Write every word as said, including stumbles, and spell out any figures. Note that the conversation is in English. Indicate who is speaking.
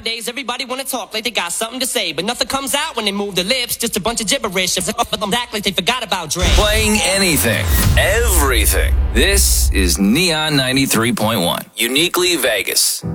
Speaker 1: Nowadays, everybody wanna talk like they got something to say, but nothing comes out when they move their lips. Just a bunch of gibberish. Act like they forgot about Dre.
Speaker 2: Playing anything, everything. This is Neon ninety-three point one, uniquely Vegas.